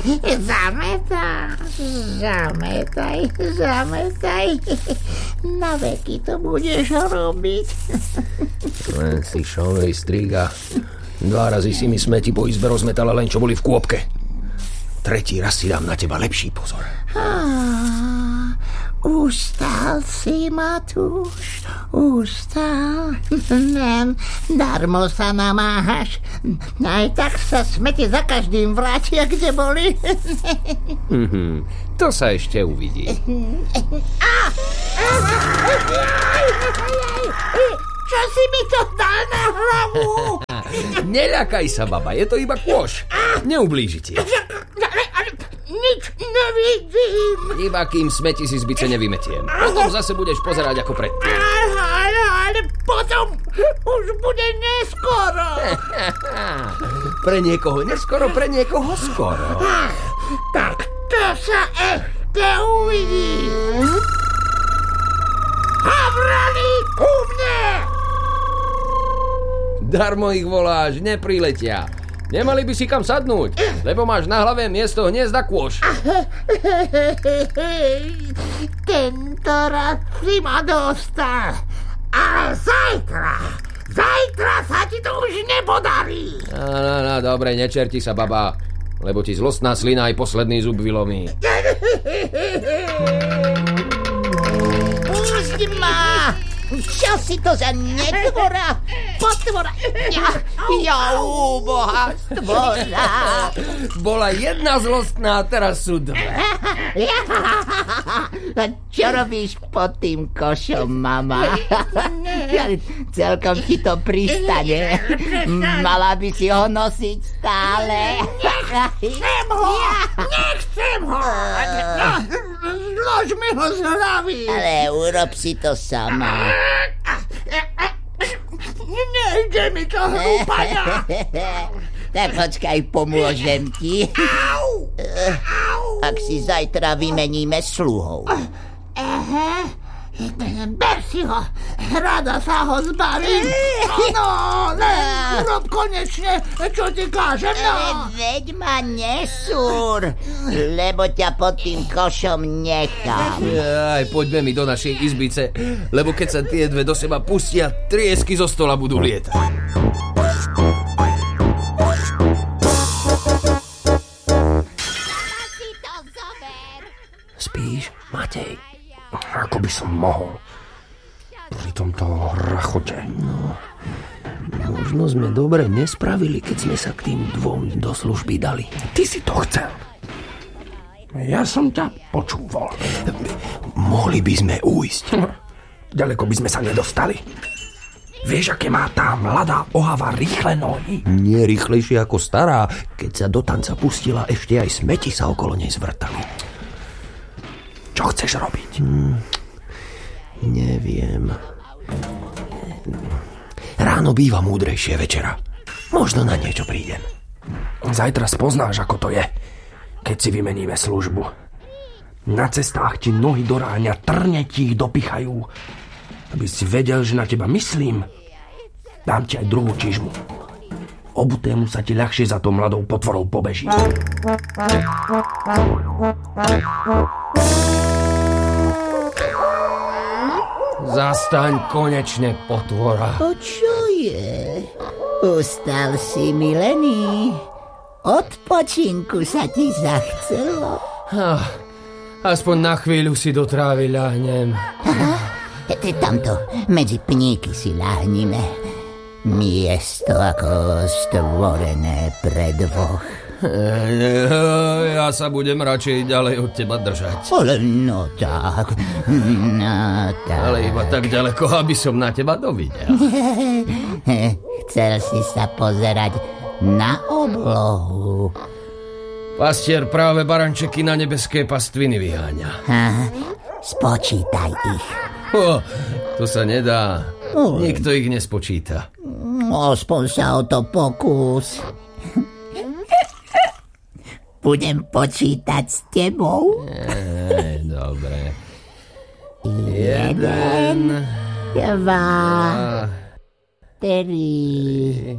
Zametaj. Na veky to budeš robiť. Len si šovej striga. 2 razy si mi smeti po izbe rozmetala, len čo boli v kôpke. 3. raz si dám na teba lepší pozor. Ustal si, Matúš, ustal. Darmo sa namáhaš. Aj tak sa smete za každým vrátia, kde boli. To sa ešte uvidí. Čo si mi to dal na hlavu? Neľakaj sa, baba, je to iba kôš. Neublíži ti. Nič nevidím. Iba kým smeti si z bice nevymetiem. Potom zase budeš pozerať ako predtým. Ale potom už bude neskoro. Pre niekoho neskoro, pre niekoho skoro. Tak to sa ešte uvidí. Havrali ku mne! Darmo ich voláš, nepriletia. Nemali by si kam sadnúť, lebo máš na hlave miesto hniezda kôš. Tento raz si ma dostal. Ale zajtra sa ti to už nepodarí. No, dobre, nečerti sa, baba, lebo ti zlostná slina aj posledný zub vylomí. Pusť ma! Čo si to za netvora? Potvora! Ja úboha stvora! Bola jedna zlostná, teraz sú 2. Čo robíš pod tým košom, mama? Celkom ti to pristane. Mala by si ho nosiť stále. Nechcem ho! Zlož mi ho z hlavy. Ale urob si to sama. Nejde mi to, hlúpania. Tak počkaj, pomôžem ti. Ak si zajtra vymeníme sluhov. Ber si ho, rada sa ho zbavím. No, len urob konečne, čo ti kážem. Veď ma nesúr, lebo ťa pod tým košom nechám. Poďme mi do našej izbice, lebo keď sa tie 2 do seba pustia, triesky zo stola budú lietať. Spíš, Matej? Ako by som mohol pri tomto rachote. No, možno sme dobre nespravili, keď sme sa k tým 2 do služby dali. Ty si to chcel. Ja som ťa počúval. Mohli by sme ujsť. Ďaleko by sme sa nedostali. Vieš, aké má tá mladá ohava rýchle nohy? Nie rýchlejšie ako stará. Keď sa do tanca pustila, ešte aj smeti sa okolo nej zvrtali. Čo chceš robiť? Neviem. Ráno býva múdrejšie večera. Možno na niečo prídem. Zajtra spoznáš, ako to je, keď si vymeníme službu. Na cestách ti nohy do ráňa, trne ti ich dopichajú. Aby si vedel, že na teba myslím, dám ti aj druhú čižmu. Obutému sa ti ľahšie za tou mladou potvorou pobeží. Zastaň konečne, potvora. O čo je? Ustal si, milený. Odpočinku sa ti zachcelo. Aspoň na chvíľu si do trávy ľahnem. Tamto, medzi pníky si ľahnime. Miesto ako stvorené pre 2. Ja sa budem radšej ďalej od teba držať. Ale no tak. Ale iba tak ďaleko, aby som na teba dovidel. Chcel si sa pozerať na oblohu. Pastier práve barančeky na nebeské pastviny vyháňa. Spočítaj ich. To sa nedá. Nikto ich nespočíta. Aspoň sa o to pokús. Budem počítať s tebou. Dobre. 1, 2, 3.